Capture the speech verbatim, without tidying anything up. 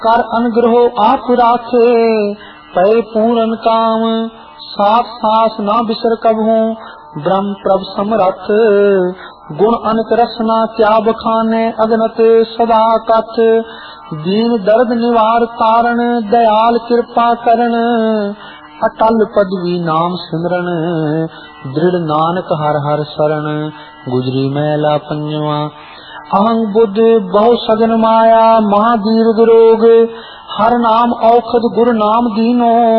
कर अनुग्रहो आप राखे, पै पूरन काम सात सास ना बिसर कबहू, ब्रह्म प्रभ समरथ गुण अनक रसना क्या बखाने, अगनत सदा कथ दीन दर्द निवार तारण, दयाल कृपा करण अटल पदवी नाम सिमरन, दृढ़ नानक हर हर शरण। गुजरी मैला पंजवा। अहं बुद्ध बहु सगन माया, महादीर्घ रोग हर नाम औखद गुरु नाम दीनो,